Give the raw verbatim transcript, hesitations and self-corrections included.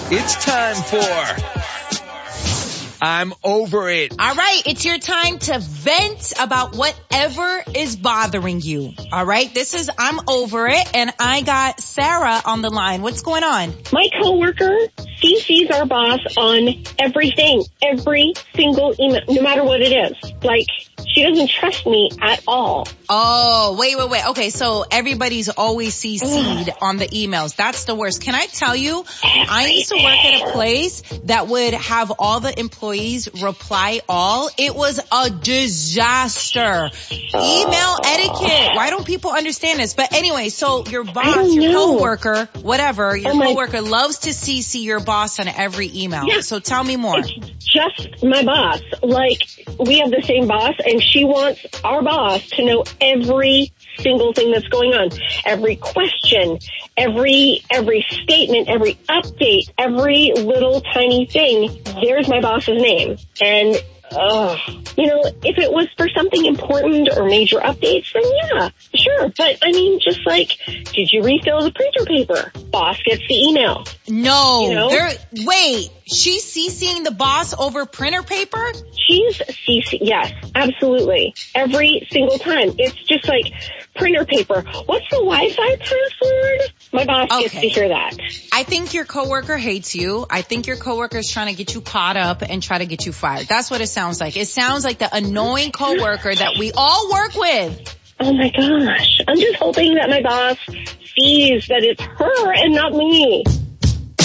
It's time for I'm Over It. All right, it's your time to vent about whatever is bothering you. All right, this is I'm Over It, and I got Sarah on the line. What's going on? My coworker C Cs our boss on everything, every single email, no matter what it is. Like, she doesn't trust me at all. Oh, wait, wait, wait. Okay, so everybody's always C C'd on the emails. That's the worst. Can I tell you, Everything. I used to work at a place that would have all the employees reply all. It was a disaster. Email etiquette. Why don't people understand this? But anyway, so your boss, your know. coworker, whatever, your oh my- coworker loves to C C your boss on every email. Yeah. So tell me more. It's just my boss. Like, we have the same boss, and she wants our boss to know every single thing that's going on. Every question, every every statement, every update, every little tiny thing. There's my boss's name. And, uh, you know, if it was for something important or major updates, then yeah, sure. But, I mean, just like, did you refill the printer paper? Boss gets the email. No, You know? there, wait, she's CCing the boss over printer paper? She's C C, yes, absolutely. Every single time. It's just like printer paper. What's the Wi-Fi password? My boss gets Okay. to hear that. I think your coworker hates you. I think your coworker is trying to get you caught up and try to get you fired. That's what it sounds like. It sounds like the annoying coworker that we all work with. Oh my gosh. I'm just hoping that my boss sees that it's her and not me.